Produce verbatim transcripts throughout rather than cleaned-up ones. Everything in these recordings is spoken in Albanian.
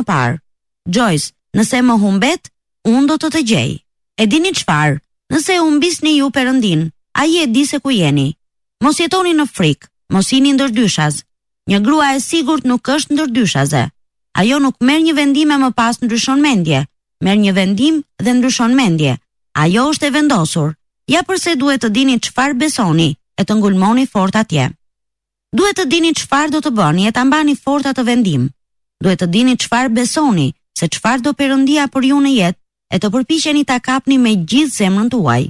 më parë. Joyce, nëse më humbet, unë do të të gjej. E dini çfarë? Nëse humbisni ju Perëndin, ai e di se ku jeni. Mos jetoni në frikë, mos jini ndërdyshaz. Një grua e sigurt nuk është ndërdyshaze. Ajo nuk merr një vendim e më pas ndryshon mendje. Merr një vendim dhe ndryshon mendje. Ajo është e vendosur. Ja përse duhet të dini çfarë besoni e të ngulmoni fort atje. Duhet të dini çfarë do të bëni e ta mbani fort atë vendim. Duhet të dini çfarë besoni, se çfarë do Perëndia për ju në jetë e të përpiqeni ta kapni me gjithë zemrën tuaj.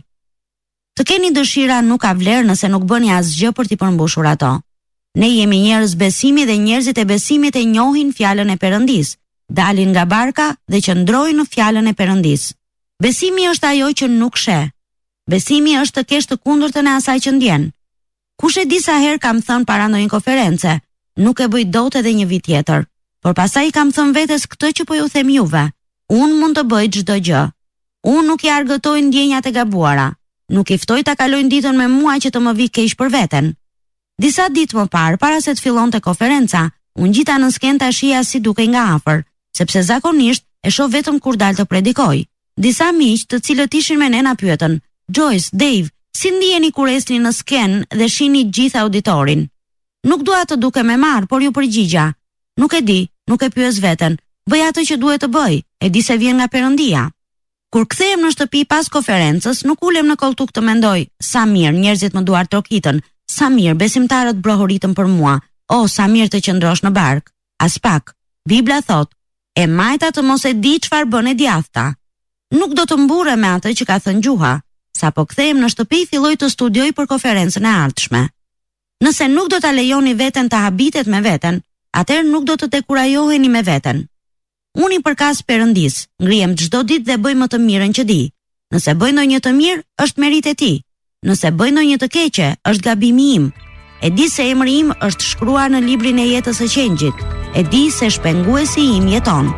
Të keni dëshira nuk ka vlerë nëse nuk bëni asgjë për t'i përmbushur ato. Ne jemi njerëz besimi dhe njerëzit e besimit e njohin fjalën e Perëndis, dalin nga barka dhe qëndrojnë në fjalën e Perëndis. Besimi është ajo që nuk sheh. Besimi është të kesh të kundërtën e asaj që ndjen. Kush e di sa herë kam thënë para ndonjë konference, nuk e bëj dot edhe një vit tjetër, por pastaj kam thënë vetes këtë që po ju them juve. Unë mund të bëj çdo gjë. Unë nuk i argëtoj ndjenjat e gabuara. Nuk i ftoj ta kalojnë ditën me mua që të më vi keq për veten. Disa ditë më parë, para se të fillonte konferenca, unë gjita në skenë ta shija si duke nga afër, sepse zakonisht e shoh vetëm kur dal të predikoj. Disa miq, të cilët ishin me ne, na pyetën: "Joyce, Dave, si ndiheni kur esni në skenë dhe shihni gjithë auditorin?" Nuk dua të dukem e marr, por ju përgjigja: "Nuk e di, nuk e pyes veten. Bëj atë që duhet të bëj, e di se vjen nga Perëndia." Kur kthehem në shtëpi pas konferencës, nuk ulem në koltuk të mendoj: "Sa mirë, njerëzit më duar trokitën. Sa mirë, besimtarët brohoritën për mua. O, sa mirë të qëndrosh në bark." As pak. Bibla thot: "E majta të mos e di çfarë bën e djathta." Nuk do të mburrem me atë që ka thënë gjuha. Sa po kthehem në shtëpi, filloj të studioj për konferencën e ardhshme. Nëse nuk do ta lejoni veten të habitet me veten, atëherë nuk do të dekurajoheni me veten. Unë i përkas Perëndis, ngrihem çdo ditë dhe bëj më të mirën që di. Nëse bëj ndonjë të mirë, është merit e tij. Nëse bëj ndonjë të keqe, është gabimi im. E di se emri im është shkruar në librin e jetës së qengjit. E di se shpenguesi im jeton.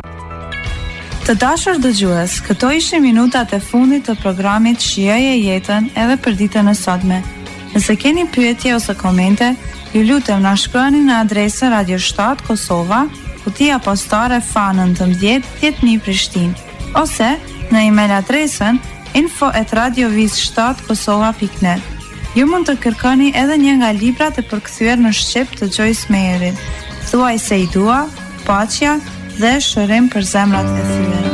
Të dashur dëgjues, këto ishin minutat e fundit të programit Shijoje jetën edhe për ditën e sotme. Nëse keni pyetje ose komente, ju lutem na shkruani në adresën Radio shtat Kosova, kutia postare F A nëntëmbëdhjetë dhjetë mijë Prishtinë, ose në email adresën info at radioviz shtat kosova pikë net. Ju mund të kërkoni edhe një nga librat e përkthyer në shqip të Joyce Meyerit. Thuaj se i dua, paqja dhe shërim për zemrat e tyre.